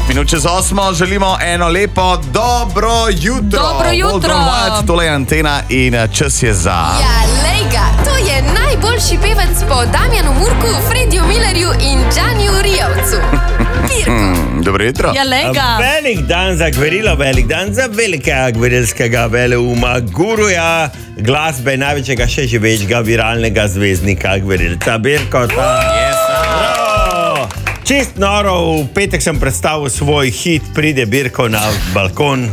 minut čez 8 želimo eno lepo dobro jutro. Dobro jutro. Tole je Antena in čas je za... Ja, lej ga, to je najboljši pevec po Damjanu Murku, Frediju Millerju in Džaniju Rijavcu. Dobro jutro. Ja, lej ga. Velik dan za gverilo, velik dan za velikega gverilskega veleuma, guruja glasbe največjega še živečega viralnega zvezdnika gverilca Birkota. Čist noro, v petek sem predstavil svoj hit Pride Birko na balkon.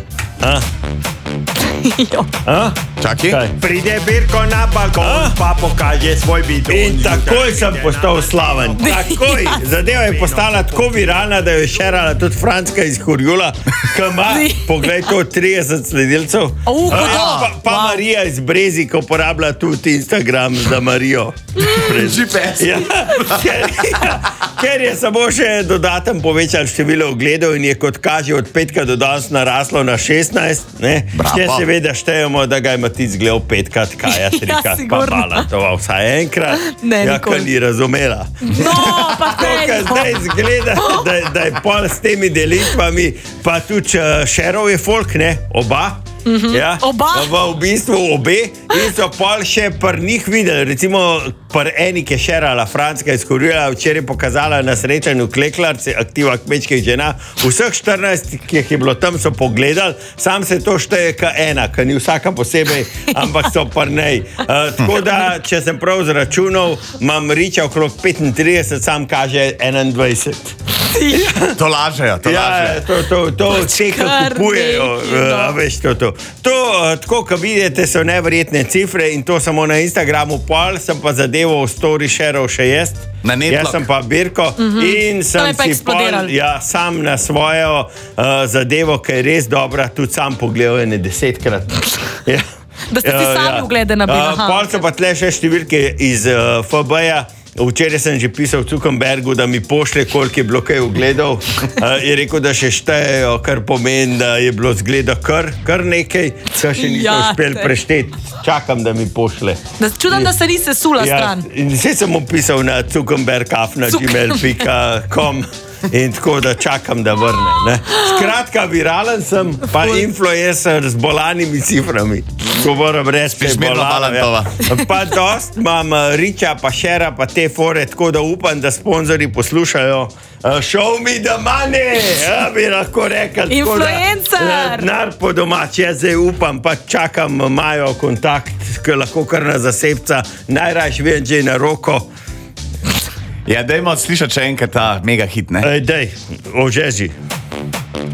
Čakaj. Pride Birko na balkon, pa pokaže svoj bidon. In takoj sem postal slaven. Takoj. Zadeva je postala tako viralna, da jo je šerala tudi Franska iz Hurjula, ki ima, poglej to, 30 sledilcev. Pa Marija iz Brezi, ko uporablja tudi Instagram za Marijo. GPS. Ja, ker je samo še dodaten povečal število ogledov in je kot kaže od petka do danes naraslo na 16. Če seveda štejemo, da ga ima ti zgledal petkrat, Kaja trikrat, pa balatoval vsaj enkrat, jaka ni razumela. No, pa kaj zdaj zgleda, da je pol s temi delitvami, pa tudi šerov je folk, ne, oba. Ja, Oba? V bistvu obe in so pol še pri njih videli, recimo pri eni, ki je šerala Franska iz Hurjula, včeraj pokazala na srečanju Kleklarci, aktiva kmečkih žena, vseh 14, ki jih je bilo tam, so pogledali, sam se to šteje ena, ki ni vsaka posebej, ampak so pri nej. Tako da, če sem prav zračunal, imam riča okrog 35, sam kaže 21. To lažejo, to lažejo. To vse, ki kupujejo, veš to. To, tako, ko vidite, so neverjetne cifre in to samo na Instagramu pol, sem pa zadevo v story shareov še jaz. Na netlog. Jaz sem pa Birko in sem si pol, sam na svojo zadevo, ki je res dobra, tudi sam pogledal ene 10-krat. Ja. Da ste si sami ugledali na bil. Pol so pa tle še številke iz FB-ja. Včeraj sem že pisal Zuckerbergu, da mi pošlje, koliko je bilo kaj ogledov. Je rekel, da še štejejo, kar pomeni, da je bilo zgleda kar nekaj, kar še niso uspeli prešteti. Čakam, da mi pošlje. Čudam, da se ni sesula stran. In vse sem mu pisal na zuckerberg@gmail.com in tako, da čakam, da vrne. Ne? Skratka, viralen sem, pa influencer z bolanimi ciframi. Ko moram reči, da je bolana. Pa dost imam riča, pa šera, pa te fore, tako da upam, da sponzori poslušajo. Show me the money, bi lahko rekel. Influencer. Denar po domač, jaz zdaj upam, pa čakam, imajo kontakt, ki lahko kar na zasebca, najrajš vem, že na roko. Ja, dajmo slišati še enkrat ta mega hit, ne? Daj, ožeži.